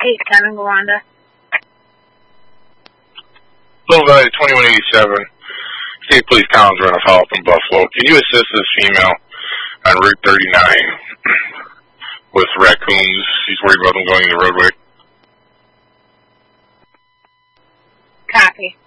810 Rwanda. Little Valley 2187. State Police Collins running a follow-up in Buffalo. Can you assist this female on Route 39 with raccoons? She's worried about them going in the roadway. Copy.